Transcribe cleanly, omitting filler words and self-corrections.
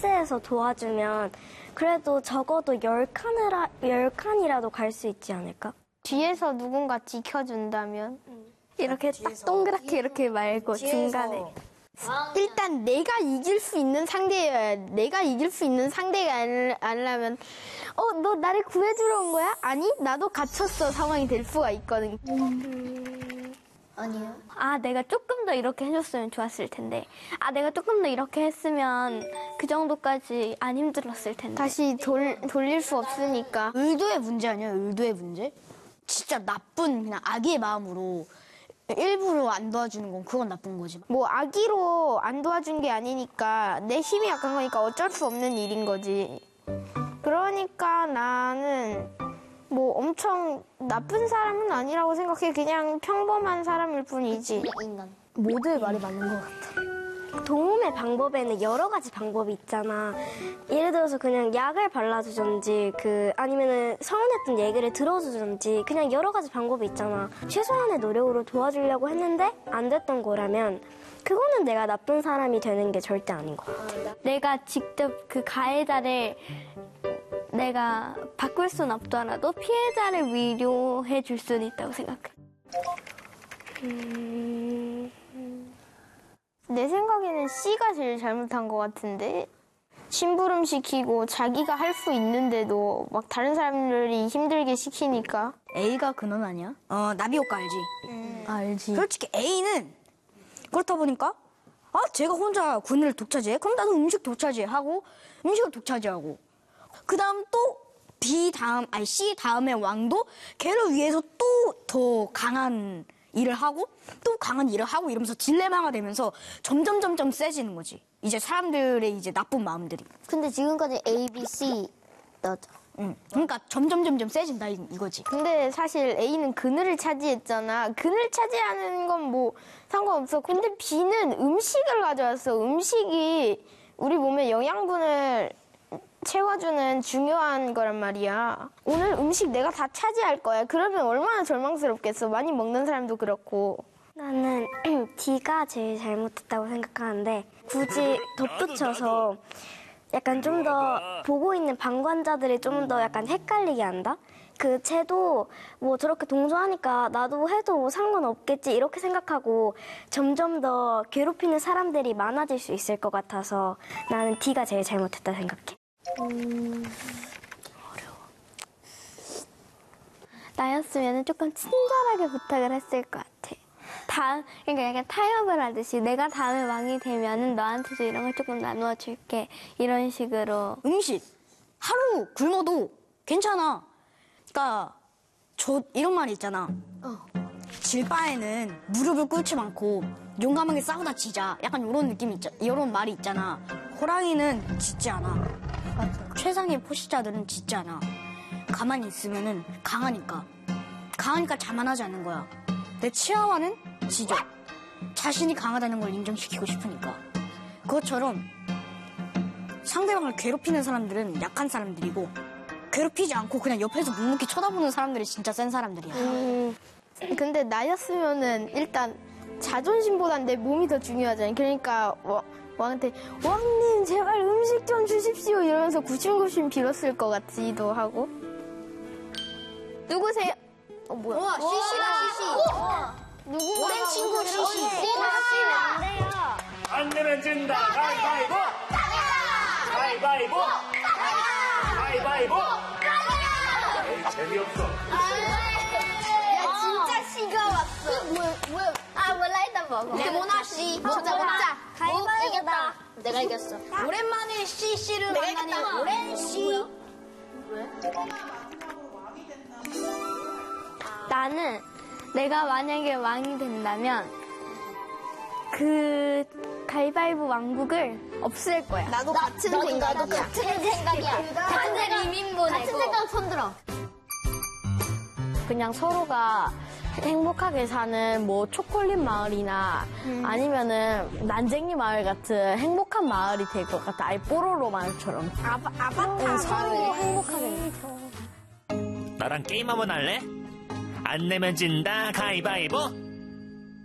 패스해서 도와주면 그래도 적어도 10칸이라도 갈 수 있지 않을까? 뒤에서 누군가 지켜준다면? 이렇게 딱 동그랗게 이렇게 말고 중간에. 일단 내가 이길 수 있는 상대여야 돼. 내가 이길 수 있는 상대가 아니라면 너 나를 구해주러 온 거야? 아니, 나도 갇혔어 상황이 될 수가 있거든. 아니요. 내가 조금 더 이렇게 해줬으면 좋았을 텐데. 내가 조금 더 이렇게 했으면 그 정도까지 안 힘들었을 텐데. 다시 돌릴 수 없으니까. 의도의 문제 아니야, 의도의 문제? 진짜 나쁜 그냥 악의 마음으로 일부러 안 도와주는 건 그건 나쁜 거지. 뭐 악의로 안 도와준 게 아니니까 내 힘이 약한 거니까 어쩔 수 없는 일인 거지. 그러니까 나는 뭐 엄청 나쁜 사람은 아니라고 생각해. 그냥 평범한 사람일 뿐이지. 인간. 모두의 말이 맞는 것 같아. 도움의 방법에는 여러 가지 방법이 있잖아. 예를 들어서 그냥 약을 발라주든지 아니면은 서운했던 얘기를 들어주든지 그냥 여러 가지 방법이 있잖아. 최소한의 노력으로 도와주려고 했는데 안 됐던 거라면 그거는 내가 나쁜 사람이 되는 게 절대 아닌 것 같아. 내가 직접 그 가해자를 내가 바꿀 순 없더라도 피해자를 위로해 줄 수는 있다고 생각해. 내 생각에는 C가 제일 잘못한 것 같은데. 심부름 시키고 자기가 할 수 있는데도 막 다른 사람들이 힘들게 시키니까. A가 근원 아니야? 나비 효과 알지? 알지. 솔직히 A는 그렇다 보니까 제가 혼자 군을 독차지해? 그럼 나도 음식 독차지해 하고 음식을 독차지하고 그 다음 또 C 다음에 왕도 걔를 위해서 또 더 강한 일을 하고 또 강한 일을 하고 이러면서 딜레마가 되면서 점점 세지는 거지. 이제 사람들의 이제 나쁜 마음들이. 근데 지금까지 A, B, C 나죠. 그러니까 점점 세진다 이거지. 근데 사실 A는 그늘을 차지했잖아. 그늘 차지하는 건 뭐 상관없어. 근데 B는 음식을 가져왔어. 음식이 우리 몸에 영양분을 채워주는 중요한 거란 말이야. 오늘 음식 내가 다 차지할 거야. 그러면 얼마나 절망스럽겠어. 많이 먹는 사람도 그렇고. 나는 D가 제일 잘못했다고 생각하는데 굳이 덧붙여서 약간 좀 더 보고 있는 방관자들이 좀 더 약간 헷갈리게 한다? 쟤도 뭐 저렇게 동조하니까 나도 해도 뭐 상관없겠지 이렇게 생각하고 점점 더 괴롭히는 사람들이 많아질 수 있을 것 같아서 나는 D가 제일 잘못했다 생각해. 어려워. 나였으면 조금 친절하게 부탁을 했을 것 같아. 그러니까 약간 타협을 하듯이 내가 다음에 왕이 되면은 너한테도 이런 걸 조금 나누어 줄게. 이런 식으로. 음식 하루 굶어도 괜찮아. 그러니까 이런 말이 있잖아. 질바에는 무릎을 꿇지 않고 용감하게 싸우다 지자. 약간 이런 느낌 이런 말이 있잖아. 호랑이는 짖지 않아. 최상의 포식자들은 짖지 않아. 가만히 있으면은 강하니까 자만하지 않는 거야. 내 치아와는 짖어. 자신이 강하다는 걸 인정시키고 싶으니까. 그것처럼 상대방을 괴롭히는 사람들은 약한 사람들이고 괴롭히지 않고 그냥 옆에서 묵묵히 쳐다보는 사람들이 진짜 센 사람들이야. 근데 나였으면은 일단 자존심보단 내 몸이 더 중요하잖아요. 그러니까 왕한테 왕님 제발 음식 좀 주십시오 이러면서 구심구심 빌었을 것 같기도 하고. 누구세요? 뭐야? CC다, 누구? 오랜 친구 CC. 안 내면 진다. 가위바위보. 가위바위보. 가위바위보. 에이, 재미없어. 야 진짜 씨가 왔어. 뭐야? 몰라 일단 먹어. 레모나 씨. 먹자. 가위바위보다. 내가 이겼어. 오랜만에 CC를 만나니 오랜 씨. 나는 내가 만약에 왕이 된다면 가위바위보 왕국을 없앨 거야. 나도 같은 생각이야. 같은 생각이야. 다들 이민 보내고. 같은 생각 손들어. 그냥 서로가 행복하게 사는 뭐 초콜릿 마을이나 아니면은 난쟁이 마을 같은 행복한 마을이 될 것 같아. 아예 뽀로로 마을처럼. 아바타 서로 행복하게. 나랑 게임 한번 할래? 안 내면 진다. 가위바위보.